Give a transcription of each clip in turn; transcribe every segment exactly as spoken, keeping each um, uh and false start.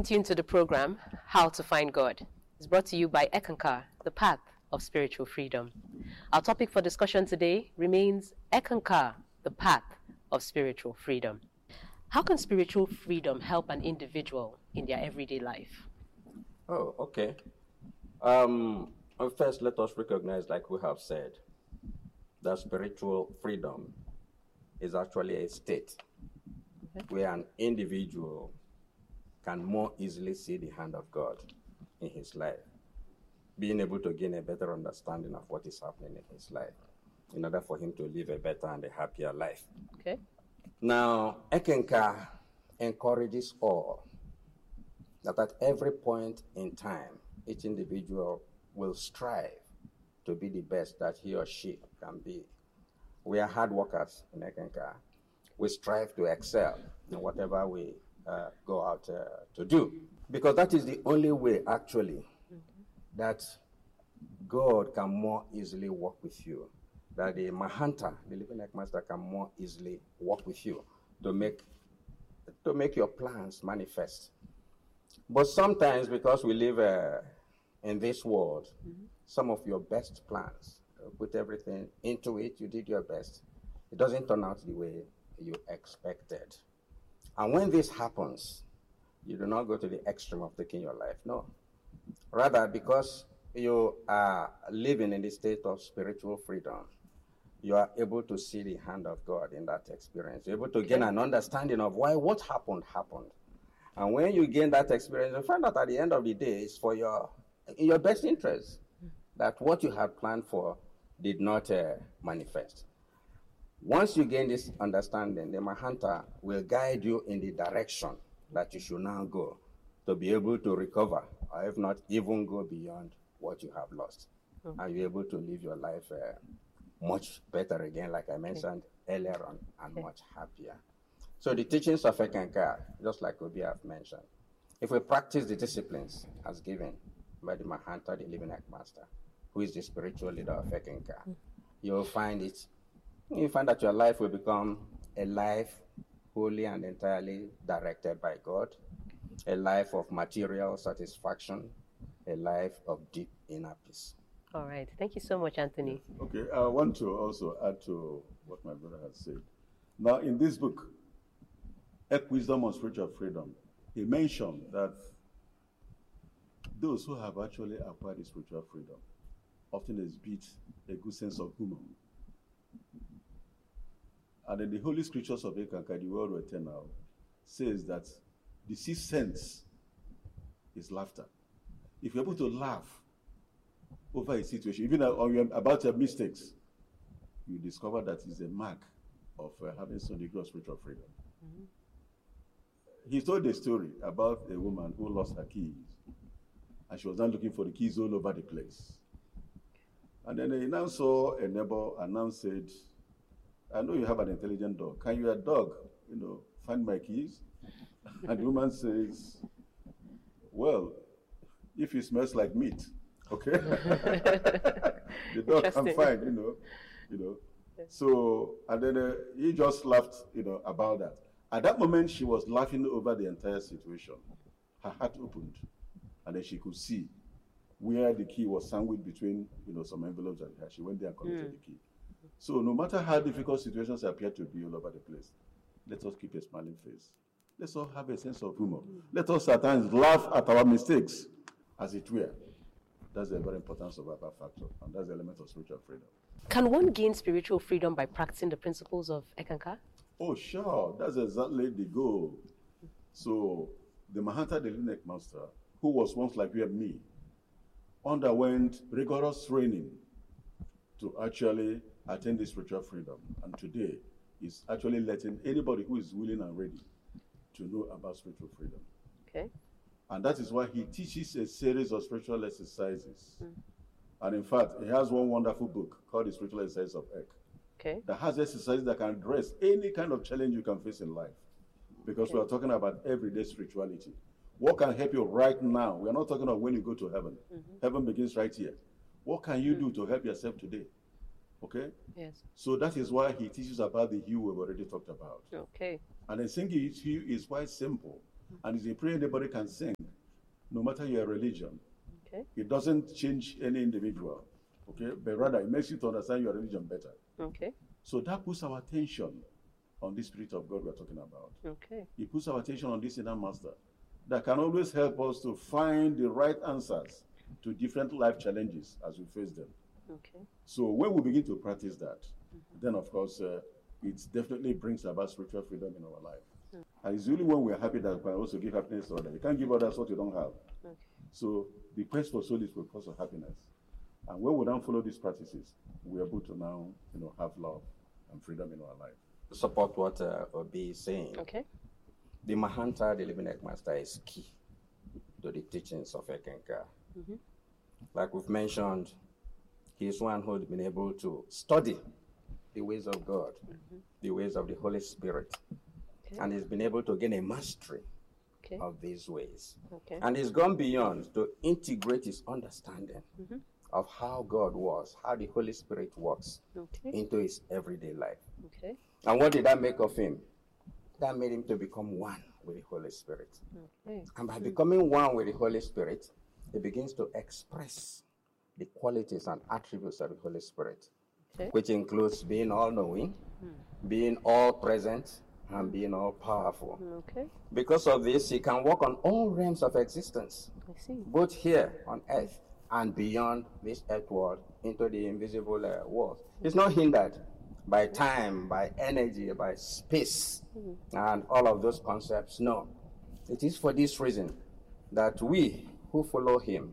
tuned to the program, How to Find God. It's brought to you by Ekankar, the path of spiritual freedom. Our topic for discussion today remains Ekankar, the path of spiritual freedom. How can spiritual freedom help an individual in their everyday life? Oh, okay. Um, first, let us recognize, like we have said, that spiritual freedom is actually a state where an individual can more easily see the hand of God in his life, being able to gain a better understanding of what is happening in his life in order for him to live a better and a happier life. Okay. Now, Ekankar encourages all that at every point in time, each individual will strive to be the best that he or she can be. We are hard workers in Ekankar. We strive to excel in whatever we uh, go out uh, to do, because that is the only way, actually, mm-hmm. that God can more easily work with you, that the Mahanta, the living Ek Master, can more easily work with you to make to make your plans manifest. But sometimes, because we live uh, in this world, mm-hmm. some of your best plans, uh, put everything into it, you did your best, it doesn't turn out the way you expected. And when this happens, you do not go to the extreme of taking your life, no. Rather, because you are living in the state of spiritual freedom, you are able to see the hand of God in that experience. You're able to gain an understanding of why what happened, happened. And when you gain that experience, you find out at the end of the day, it's for your, in your best interest, that what you had planned for did not uh, manifest. Once you gain this understanding, the Mahanta will guide you in the direction that you should now go to be able to recover, or if not, even go beyond what you have lost. Okay. And you're able to live your life uh, much better again, like I mentioned okay. earlier on, and okay. much happier. So the teachings of Ekankar, just like Obi have mentioned, if we practice the disciplines as given by the Mahanta, the living Ek Master, who is the spiritual leader of Ekankar, mm. you'll find it You find that your life will become a life wholly and entirely directed by God, a life of material satisfaction, a life of deep inner peace. All right. Thank you so much, Anthony. Okay. I want to also add to what my brother has said. Now, in this book, Ek Wisdom on Spiritual Freedom, he mentioned that those who have actually acquired the spiritual freedom often exhibit a good sense of humor. And then the Holy Scriptures of Ekankar, the world eternal, says that the sixth sense is laughter. If you're able to laugh over a situation, even about your mistakes, you discover that it's a mark of uh, having some degree of spiritual freedom. Mm-hmm. He told a story about a woman who lost her keys, and she was now looking for the keys all over the place. And then he now saw a neighbor and now said, I know you have an intelligent dog. Can your dog, you know, find my keys? And the woman says, well, if it smells like meat, okay? The dog can find, you know, you know. Yes. So, and then uh, he just laughed, you know, about that. At that moment, she was laughing over the entire situation. Her heart opened, and then she could see where the key was sandwiched between, you know, some envelopes that she had. She went there and collected mm. the key. So no matter how difficult situations appear to be all over the place, let us keep a smiling face. Let's all have a sense of humor. Mm. Let us at times laugh at our mistakes, as it were. That's the very importance of our factor, and that's the element of spiritual freedom. Can one gain spiritual freedom by practicing the principles of Ekankar? Oh, sure. That's exactly the goal. So the Mahanta, the living Ek Master, who was once like you and me, underwent rigorous training to actually attain the spiritual freedom. And today is actually letting anybody who is willing and ready to know about spiritual freedom. Okay. And that is why he teaches a series of spiritual exercises. Mm. And in fact, he has one wonderful book called The Spiritual Exercises of Ek. Okay. That has exercises that can address any kind of challenge you can face in life. Because okay. we are talking about everyday spirituality. What can help you right now? We are not talking about when you go to heaven. Mm-hmm. Heaven begins right here. What can you mm-hmm. do to help yourself today? Okay? Yes. So that is why he teaches about the hue we've already talked about. Okay. And the single hue is quite simple. And it's a prayer anybody can sing, no matter your religion. Okay. It doesn't change any individual, okay? But rather, it makes you to understand your religion better. Okay. So that puts our attention on the Spirit of God we're talking about. Okay. It puts our attention on this inner master that can always help us to find the right answers to different life challenges as we face them. Okay. So when we begin to practice that, mm-hmm. then of course, uh, it definitely brings about spiritual freedom in our life. Mm-hmm. And it's really when we're happy that we can also give happiness to others. You can't give others what you don't have. Okay. So the quest for soul is the cause of happiness. And when we don't follow these practices, we're able to now, you know, have love and freedom in our life. To support what uh, Obi is saying, okay. the Mahanta, the living Ekmaster, is key to the teachings of Eckankar. Mm-hmm. Like we've mentioned, he is one who has been able to study the ways of God, mm-hmm. the ways of the Holy Spirit, okay. and he's been able to gain a mastery okay. of these ways. Okay. And he's gone beyond to integrate his understanding mm-hmm. of how God was, how the Holy Spirit works okay. into his everyday life. Okay. And what did that make of him? That made him to become one with the Holy Spirit. Okay. And by mm-hmm. becoming one with the Holy Spirit, he begins to express the qualities and attributes of the Holy Spirit, okay. which includes being all-knowing, mm. being all-present, and being all-powerful. Okay. Because of this, he can walk on all realms of existence, I see. both here on earth and beyond this earth world into the invisible uh, world. He's not hindered by time, by energy, by space, mm. and all of those concepts. No. It is for this reason that we who follow him,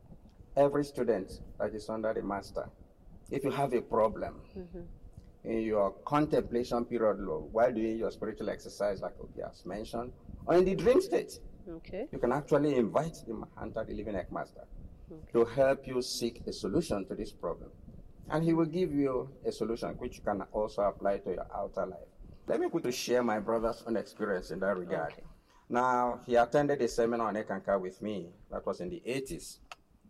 every student that is under the master, if you have a problem mm-hmm. in your contemplation period while doing your spiritual exercise, like Obi has mentioned, or in the dream state, okay. you can actually invite the Mahanta, the living Ekmaster, okay. to help you seek a solution to this problem. And he will give you a solution which you can also apply to your outer life. Let me quickly share my brother's own experience in that regard. Okay. Now, he attended a seminar on Eckankar with me. That was in the eighties.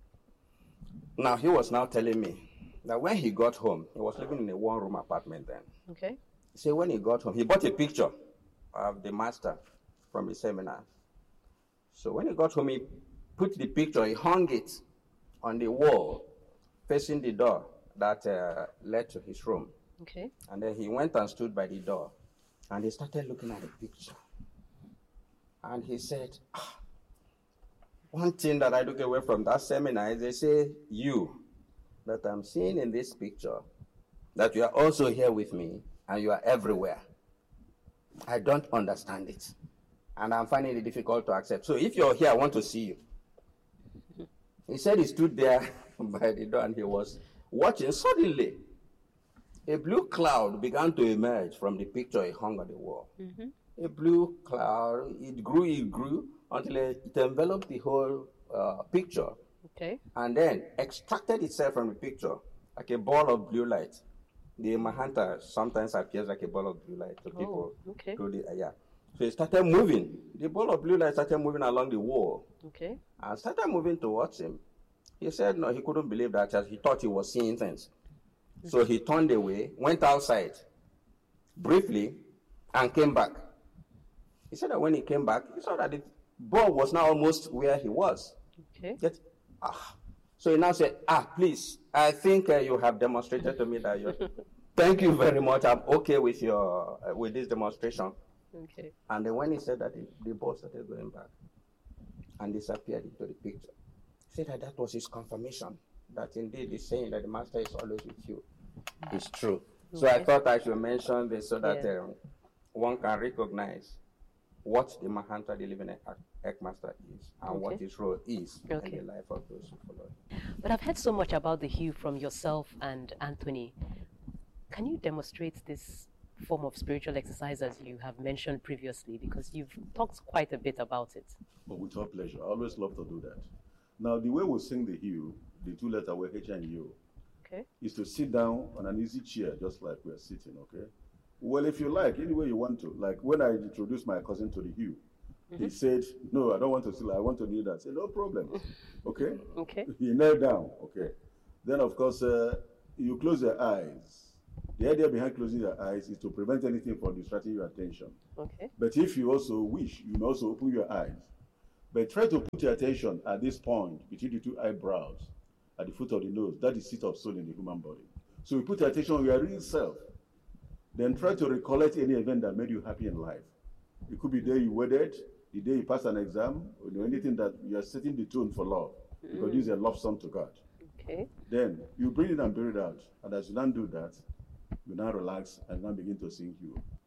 Now, he was now telling me that when he got home, he was living in a one-room apartment then. Okay. He said when he got home, he bought a picture of the master from the seminar. So when he got home, he put the picture, he hung it on the wall facing the door that uh, led to his room. Okay. And then he went and stood by the door, and he started looking at the picture. And he said, ah, one thing that I took away from that seminar is they say, you, that I'm seeing in this picture, that you are also here with me, and you are everywhere. I don't understand it. And I'm finding it difficult to accept. So if you're here, I want to see you. He said he stood there by the door, and he was watching. Suddenly, a blue cloud began to emerge from the picture he hung on the wall. Mm-hmm. A blue cloud, it grew, it grew, until it, it enveloped the whole uh, picture. Okay. And then extracted itself from the picture like a ball of blue light. The Mahanta sometimes appears like a ball of blue light to people. Oh, okay. To the, uh, yeah. So it started moving. The ball of blue light started moving along the wall. Okay. And started moving towards him. He said no, he couldn't believe that. He thought he was seeing things. Mm-hmm. So he turned away, went outside briefly, and came back. He said that when he came back, he saw that the ball was now almost where he was. Okay. Yet, ah. So he now said, ah, please, I think uh, you have demonstrated to me that you're... Thank you very much. I'm okay with your uh, with this demonstration. Okay. And then when he said that, the, the ball started going back and disappeared into the picture. He said that that was his confirmation, that indeed he's saying that the master is always with you. It's true. Okay. So I thought I should mention this so that yeah. um, one can recognize what the Mahanta, the living Ekmaster is, and okay. what his role is okay. in the life of those who follow him. But I've heard so much about the hue from yourself and Anthony. Can you demonstrate this form of spiritual exercise as you have mentioned previously? Because you've talked quite a bit about it. Oh, with all pleasure. I always love to do that. Now, the way we sing the hue, the two letter word H and U, okay. is to sit down on an easy chair, just like we're sitting, okay? Well, if you like, any way you want to. Like when I introduced my cousin to the hue, mm-hmm. he said, no, I don't want to sit, I want to kneel down. I said, no problem, okay? Okay. He knelt down, okay. Then, of course, uh, you close your eyes The idea behind closing your eyes is to prevent anything from distracting your attention. Okay. But if you also wish, you may also open your eyes. But try to put your attention at this point between the two eyebrows, at the foot of the nose. That is seat of soul in the human body. So you put your attention on your real self. Then try to recollect any event that made you happy in life. It could be the day you wedded, the day you passed an exam, or you know, anything that you are setting the tone for love. Mm. Because this is a love song to God. Okay. Then you bring it and bury it out. And as you don't do that, you now relax and now begin to sing you.